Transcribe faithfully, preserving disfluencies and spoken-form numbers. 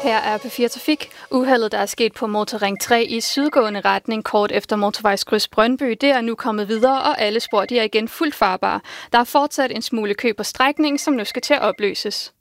Her er P fire Trafik. Uheldet, der er sket på Motorring tre i sydgående retning kort efter motorvejskryds Brøndby, det er nu kommet videre, og alle spor de er igen fuldt farbare. Der er fortsat en smule kø på strækningen, som nu skal til at opløses.